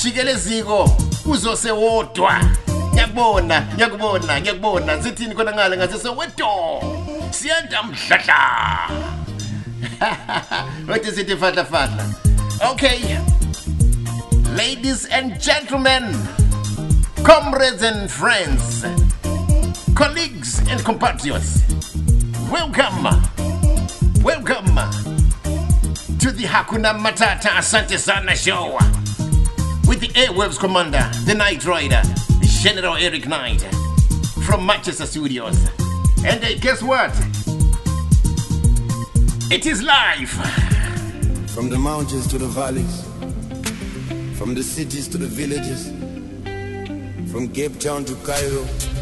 jikeleziko uzose wodwa. Ngiyakubona zithini khona ngale ngathi Soweto siyanda mdladla. What is it fadla? Okay, ladies and gentlemen, comrades and friends, colleagues and compatriots, welcome to the Hakuna Matata Asante Sana show with the Airwaves Commander, the Night Rider, General Eric Knight from Manchester Studios. And guess what? It is live. From the mountains to the valleys, from the cities to the villages, from Cape Town to Cairo,